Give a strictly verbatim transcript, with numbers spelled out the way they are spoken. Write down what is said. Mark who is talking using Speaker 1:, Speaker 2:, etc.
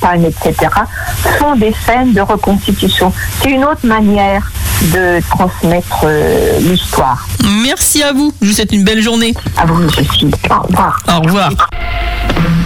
Speaker 1: campagne, et cetera, sont des scènes de reconstitution. C'est une autre manière de transmettre euh, l'histoire.
Speaker 2: Merci à vous. Je vous souhaite une belle journée.
Speaker 1: À vous aussi. Au revoir.
Speaker 2: Au revoir.